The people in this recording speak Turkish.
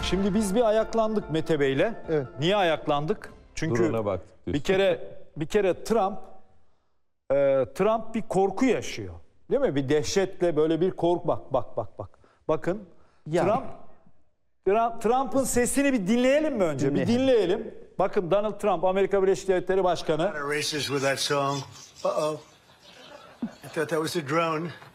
Şimdi biz bir ayaklandık Mete Bey'le. Evet. Niye ayaklandık? Çünkü Drone'a baktık diyorsun. bir kere Trump bir korku yaşıyor. Değil mi? Bir dehşetle böyle bir korku. Bak. Bakın. Ya. Trump'ın sesini bir dinleyelim mi önce? Bir dinleyelim. Bakın Donald Trump, Amerika Birleşik Devletleri Başkanı. Racist with that song. Uh-oh. I thought that was a drone.